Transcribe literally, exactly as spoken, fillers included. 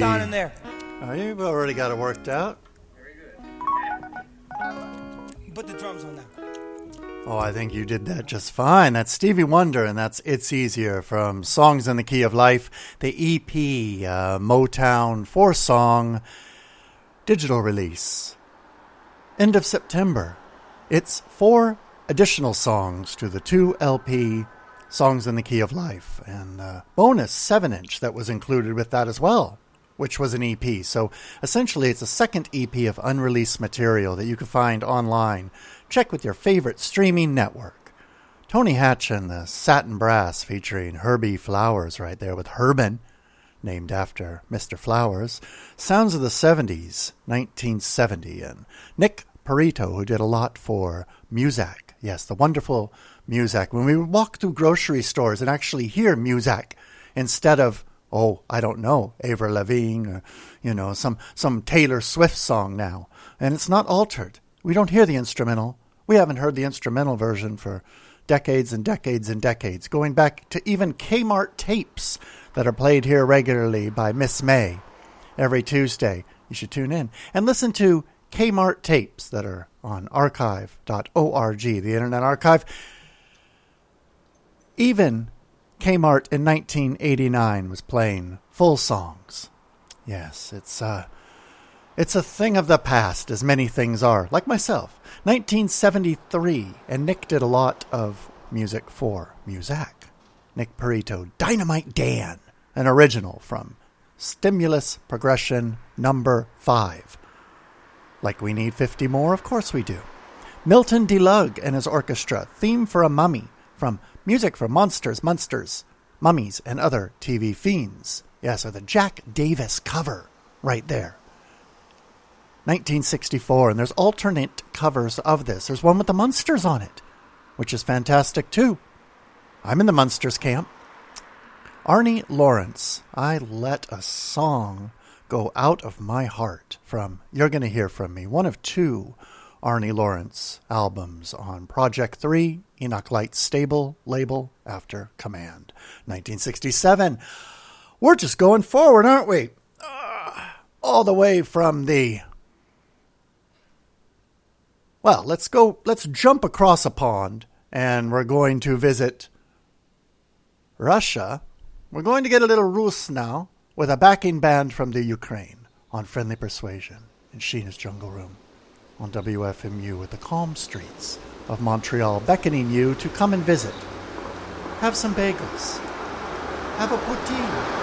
sound in there? Oh, you've already got it worked out. Very good. Put the drums on now. Oh, I think you did that just fine. That's Stevie Wonder, and that's It's Easier from Songs in the Key of Life, the E P, uh, Motown four-song digital release. End of September. It's four additional songs to the two L P Songs in the Key of Life, and a bonus seven-inch that was included with that as well, which was an E P. So essentially it's a second E P of unreleased material that you can find online. Check with your favorite streaming network. Tony Hatch and the Satin Brass featuring Herbie Flowers right there with Herbin, named after Mister Flowers. Sounds of the seventies, nineteen seventy. And Nick Perito, who did a lot for Muzak. Yes, the wonderful Muzak. When we would walk through grocery stores and actually hear Muzak instead of, oh, I don't know, Avril Lavigne or, you know, some, some Taylor Swift song now. And it's not altered. We don't hear the instrumental. We haven't heard the instrumental version for decades and decades and decades, going back to even Kmart tapes that are played here regularly by Miss May every Tuesday. You should tune in and listen to Kmart tapes that are on archive dot org, the Internet Archive. Even Kmart in nineteen eighty-nine was playing full songs. Yes, it's uh, it's a thing of the past, as many things are, like myself. nineteen seventy-three, and Nick did a lot of music for Muzak. Nick Perito, Dynamite Dan, an original from Stimulus Progression Number five. Like we need fifty more? Of course we do. Milton DeLugg and his orchestra, Theme for a Mummy, from Music for Monsters, Munsters, Mummies, and Other T V Fiends. Yes, or the Jack Davis cover right there. nineteen sixty-four, and there's alternate covers of this. There's one with the Munsters on it, which is fantastic too. I'm in the Munsters camp. Arnie Lawrence, I Let a Song Go Out of My Heart, from You're Gonna Hear From Me, one of two Arnie Lawrence albums on Project three, Enoch Light's stable label after Command. nineteen sixty-seven. We're just going forward, aren't we? Uh, all the way from the... Well, let's go, let's jump across a pond, and we're going to visit Russia. We're going to get a little Rus now, with a backing band from the Ukraine on Friendly Persuasion in Sheena's Jungle Room on W F M U with the calm streets of Montreal beckoning you to come and visit. Have some bagels. Have a poutine.